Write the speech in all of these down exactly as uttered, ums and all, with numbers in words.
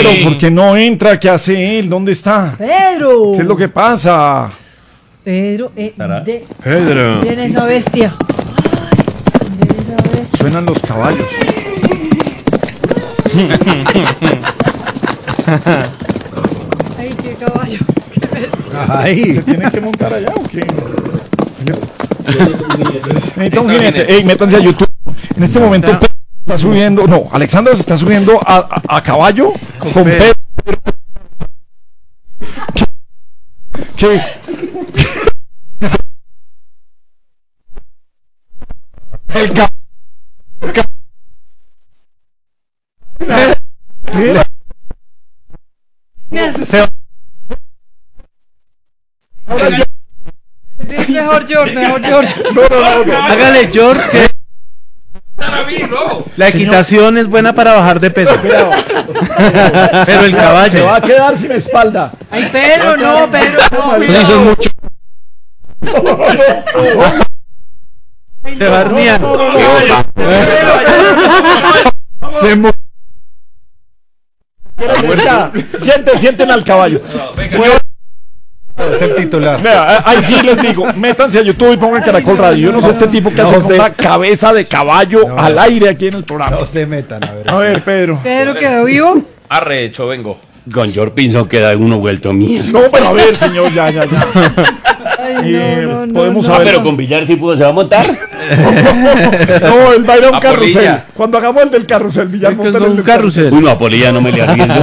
pero ¿por qué no entra? ¿Qué hace él? ¿Dónde está? Pedro. ¿Qué es lo que pasa? Pedro, eh, de, Pedro. viene esa bestia. Ay, viene esa bestia. Suenan los caballos. Ay, qué caballo. Qué bestia. Ay. ¿Se tienen que montar allá o qué? Necesita un jinete. Ey, métanse a YouTube. En este momento Pedro está subiendo. No, Alexandra se está subiendo a, a, a caballo con Pedro. ¿Qué? El caballo. Me asusté. Es mejor George, mejor George. No, no, no, no. Hágale, George, que la equitación es buena para bajar de peso. Pero el Se caballo. va a quedar sin espalda. Ay, Pedro, no, Pedro, no. Eso es mucho. Se va a arnear. Se mu- Sienten, sienten al caballo. Es el titular. Vea, ahí sí les digo, métanse a YouTube y pongan Caracol Radio. Yo no sé este tipo que hace con una cabeza de caballo No. al aire aquí en el programa. No se metan, a ver. A ver, Pedro. Pedro quedó vivo. Arrecho, vengo. Con George Pinson queda uno vuelto mierda. No, pero a ver, señor, ya, ya, ya. Ay, Eh, no, no, no. podemos no. Ah, saber. pero con Villar sí pudo, se va a montar. No, él va a ir a un A carrusel. Polilla. Cuando hagamos el del carrusel, Villar monta en el Un del carrusel. Uy, no, a Polilla no me le arriesgo.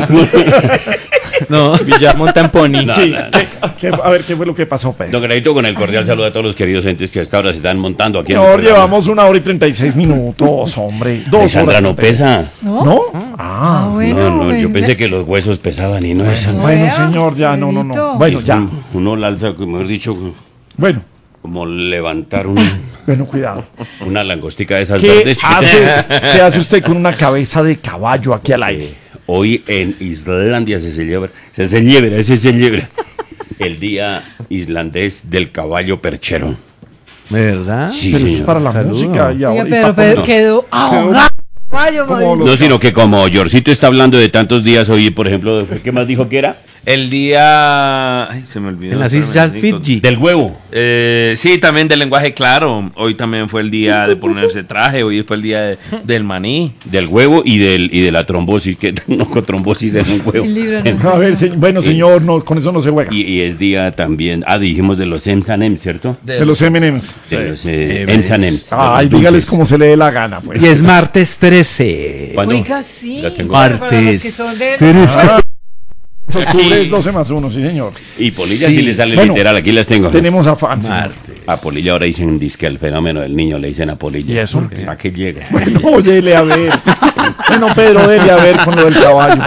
No, Villar monta en pony. No, Sí, no, no. ¿qué- qué- a ver, ¿qué fue lo que pasó, Pedro? Don Granito, con el cordial saludo a todos los queridos entes que hasta ahora se están montando aquí en el Señor, programa. llevamos una hora y treinta y seis minutos, hombre. Dos Alexandra horas. no pesa. ¿No? ¿No? Ah, Ah, bueno. no, no, yo ven- pensé que los huesos pesaban y no eso. No, bueno, vea, señor, ya, no, no, no. Pedrito. Bueno, Es ya. un- Uno la alza, mejor dicho, Bueno, como levantar un, bueno, cuidado. una langostica de esas ¿Qué verdes. hace, ¿Qué hace usted con una cabeza de caballo aquí al aire? Hoy en Islandia se celebra, se celebra, ese se celebra el Día Islandés del Caballo Perchero. ¿Verdad? Sí, Pero eso es señor. para la Saludo. música y Oiga, ahora. y pero pa' Pedro poner- quedó ahogado. Caballo, Como madre. los- No, sino que como Yorcito está hablando de tantos días hoy, por ejemplo, ¿qué más dijo que era? El día. Ay, se me olvidó. En las espérame, Islas Nico. Fiji. Del huevo. Eh, sí, también del lenguaje claro. Hoy también fue el día de ponerse traje. Hoy fue el día de- del maní. Del huevo y del y de la trombosis, que no con trombosis en un huevo. El libro no. A ver, se- bueno, señor, no, con eso no se juega. Y, y es día también, ah, dijimos de los M and M's, ¿cierto? De los M and M's. De los eh, M and M's. Ay, de los dígales dulces. cómo se le dé la gana, pues. Y es martes trece. ¿Cuándo? Oiga, sí. Las tengo. Para los que Martes. son de... Ah, octubre es doce más uno, sí, señor. Y Polilla Sí. sí le sale Bueno, literal, aquí las tengo. Tenemos a fans. A Polilla ahora dicen disque el fenómeno del niño, le dicen a Polilla. ¿Y eso? ¿A qué llega? Bueno, dele a ver. Bueno, Pedro, dele a ver con lo del caballo.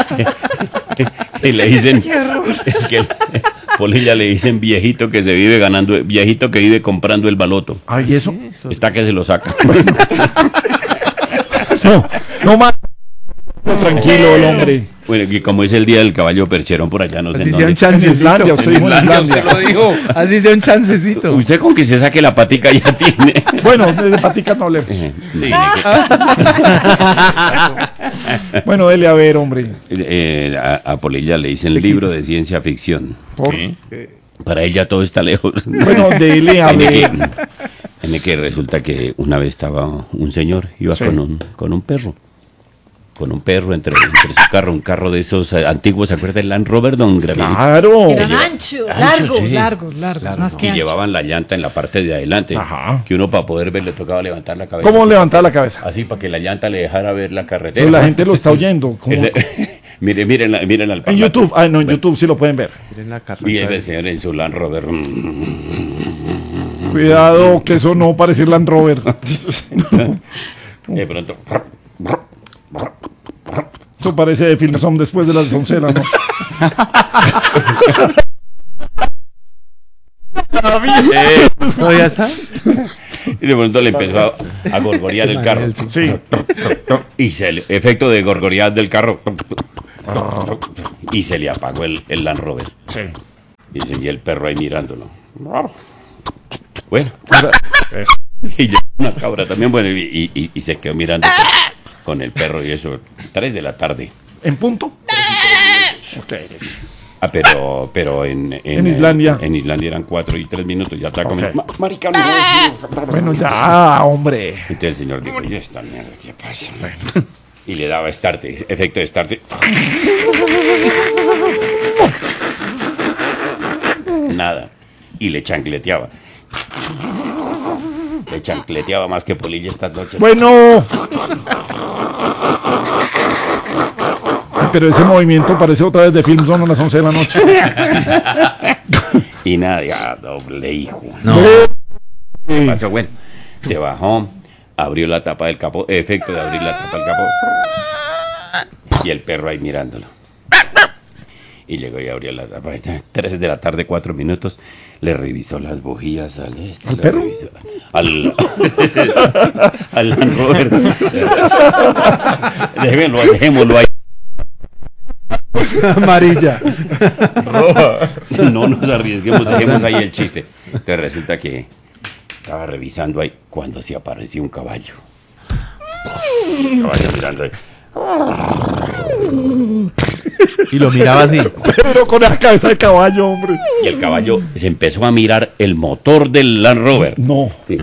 Y le dicen Qué horror. que el- Polilla le dicen viejito que se vive ganando, viejito que vive comprando el baloto. Ay, ¿y eso? Está que se lo saca. No, no más. Tranquilo, el hombre. Bueno, y como es el día del caballo percherón por allá, no sé Así en sea un dónde. En Islandia, chancecito. usted dijo en Islandia. Usted lo dijo. Así sea un chancecito. Usted con que se saque la patica ya tiene. Bueno, de paticas no hablemos. Sí, Bueno, dele a ver, hombre. eh, a, a Polilla le dicen libro de ciencia ficción. Por- Para ella todo está lejos. Bueno, dele a En el ver. que, en el que resulta que una vez estaba un señor, iba Sí. con, un, con un perro. Con un perro entre, entre su carro, un carro de esos eh, antiguos, ¿se acuerda del Land Rover, don Gravier? Claro. Eran lleva- anchos, ancho, largos, sí. largos, largos, más que Y anchos. llevaban la llanta en la parte de adelante. Ajá. Que uno para poder ver le tocaba levantar la cabeza. ¿Cómo así, levantar la cabeza? Así para que la llanta le dejara ver la carretera. Pero la gente lo está oyendo. como- Miren, miren, la- miren al En parlante. YouTube, ah, no, en YouTube sí lo pueden ver. Y el señor en su Land Rover. Cuidado, que eso no parece Land Rover. De pronto. Eso parece de Filmson después de las once de la noche. eh, ¿No ya está? y de pronto le empezó a, a gorgorear el carro. Sí. Y se le, efecto de gorgorear del carro. Y se le apagó el, el Land Rover. Sí. Dice, y el perro ahí mirándolo. Bueno. Y llegó una cabra también, bueno, y, y- y se quedó mirando con, con el perro y eso. Tres de la tarde. ¿En punto? Tres y Okay. Ah, pero, pero en, en, En Islandia. En, en Islandia eran cuatro y tres minutos. Ya está comiendo. Ok. Ma- Marica, no, no, Bueno, ya, hombre. Entonces el señor dijo, ¿y esta mierda qué pasa? Y le daba starte, efecto de starte. Nada. Y le chancleteaba. Le chancleteaba más que Polilla estas noches. Bueno. Pero ese movimiento parece otra vez de Film Zone a las once de la noche. Y nada, ya, doble hijo. No. Sí. Pasó, bueno, se bajó, abrió la tapa del capó, efecto de abrir la tapa del capó. Y el perro ahí mirándolo. Y llegó y abrió la tapa. Tres de la tarde, cuatro minutos. Le revisó las bujías al este. ¿Al le perro? revisó- al al Land Rover. Déjenlo, dejémoslo ahí. Amarilla. No nos arriesguemos, dejemos ahí el chiste. Entonces resulta que estaba revisando ahí cuando se apareció un caballo. El caballo mirando ahí. Y lo miraba así. Pero con la cabeza de caballo, hombre. Y el caballo se empezó a mirar el motor del Land Rover. No. Sí.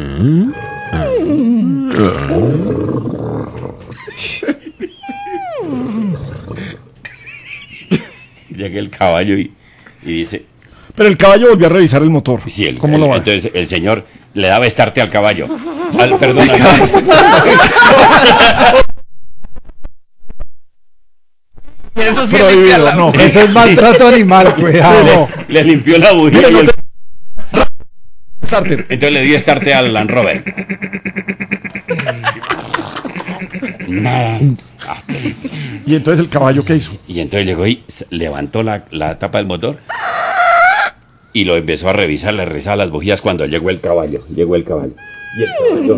Llega el caballo y, y dice, Pero el caballo volvió a revisar el motor. sí, el, ¿Cómo el- lo va? entonces el señor le daba estarte al caballo. Al, perdón, al Eso sí Prohibido, limpia la- no. Eso es maltrato animal, cuidado. no. le limpió la bujía. Mire, y no el- te- Starter. entonces le di estarte al Land Rover. Nada. Ah, Y entonces el caballo, ¿qué hizo? y entonces llegó y s- levantó la, la tapa del motor y lo empezó a revisar, le revisaba las bujías cuando llegó el caballo. Llegó el caballo. Y el caballo.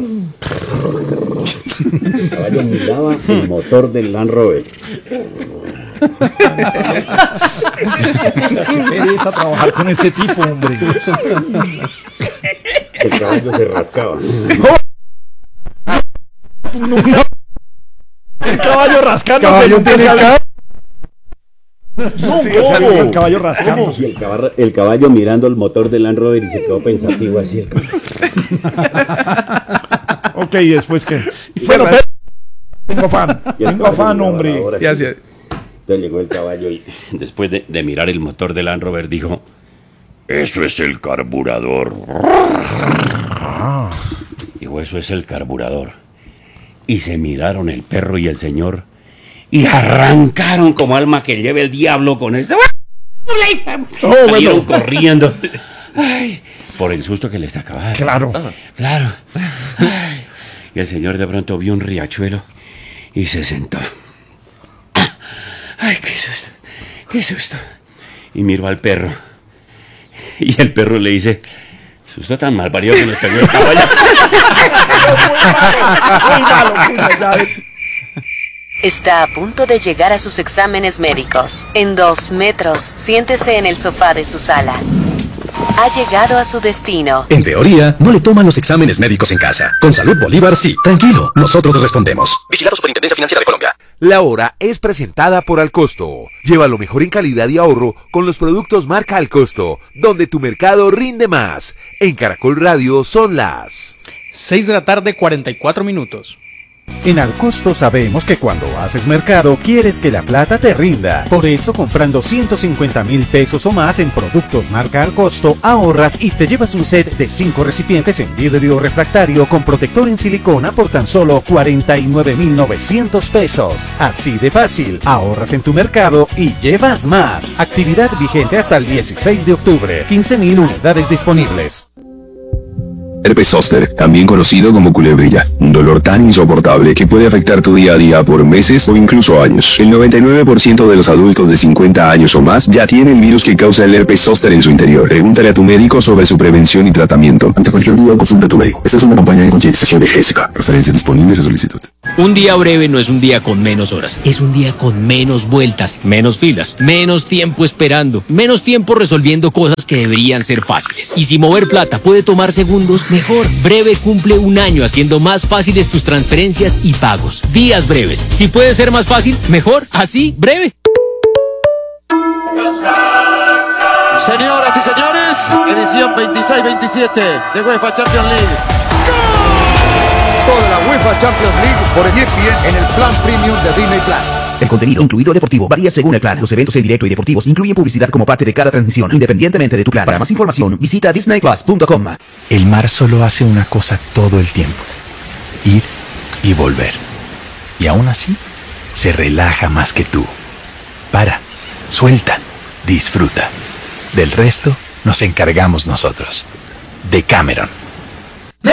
El caballo miraba el motor del Land Rover. Qué pereza trabajar con este tipo, hombre. El caballo se rascaba. El caballo rascándose. Caballo nunca tiene se había- ca- No, ¿cómo? El caballo rascándose. Y el caballo, el caballo mirando el motor del Land Rover y se quedó pensativo así. El caballo. Ok, ¿y después qué? Bueno, pero- tengo afán. Y el Tengo caballo afán, miraba hombre. ahora Ya así. sé. Entonces llegó el caballo y después de, de mirar el motor del Land Rover dijo, eso es el carburador. Dijo, eso es el carburador. Y se miraron el perro y el señor y arrancaron como alma que lleve el diablo con eso. Oh, Salieron bueno. corriendo. Ay, por el susto que les acababa. de- Claro. Claro. Ay, y el señor de pronto vio un riachuelo y se sentó. Ay, qué susto, qué susto. Y miró al perro. Y el perro le dice, susto tan mal parido que nos pegó el caballo. Muy malo, puta, ya. Está a punto de llegar a sus exámenes médicos. En dos metros, siéntese en el sofá de su sala. Ha llegado a su destino. En teoría, no le toman los exámenes médicos en casa. Con Salud Bolívar sí. Tranquilo, nosotros respondemos. Vigilado Superintendencia Financiera de Colombia. La hora es presentada por Alcosto. Lleva lo mejor en calidad y ahorro con los productos marca Alcosto, donde tu mercado rinde más. En Caracol Radio son las seis de la tarde, cuarenta y cuatro minutos. En Alcosto sabemos que cuando haces mercado quieres que la plata te rinda. Por eso comprando ciento cincuenta mil pesos o más en productos marca Alcosto ahorras y te llevas un set de cinco recipientes en vidrio refractario con protector en silicona por tan solo cuarenta y nueve mil novecientos pesos. Así de fácil, ahorras en tu mercado y llevas más. Actividad vigente hasta el dieciséis de octubre. quince mil unidades disponibles. Herpes zóster, también conocido como culebrilla, un dolor tan insoportable que puede afectar tu día a día por meses o incluso años. El noventa y nueve por ciento de los adultos de cincuenta años o más ya tienen virus que causa el herpes zóster en su interior. Pregúntale a tu médico sobre su prevención y tratamiento. Ante cualquier duda, consulta a tu médico. Esta es una campaña de concientización de Jessica. Referencias disponibles a solicitud. Un día breve no es un día con menos horas, es un día con menos vueltas, menos filas, menos tiempo esperando, menos tiempo resolviendo cosas que deberían ser fáciles. Y si mover plata puede tomar segundos, mejor. Breve cumple un año haciendo más fáciles tus transferencias y pagos. Días breves. Si puede ser más fácil, mejor. Así, breve. Señoras y señores, edición veintiséis veintisiete de UEFA Champions League. Toda la UEFA Champions League por E S P N en el plan premium de Disney Plus. El contenido incluido deportivo varía según el plan. Los eventos en directo y deportivos incluyen publicidad como parte de cada transmisión, independientemente de tu plan. Para más información, visita disney plus punto com. El mar solo hace una cosa todo el tiempo: ir y volver. Y aún así, se relaja más que tú. Para, suelta, disfruta. Del resto, nos encargamos nosotros. Decameron.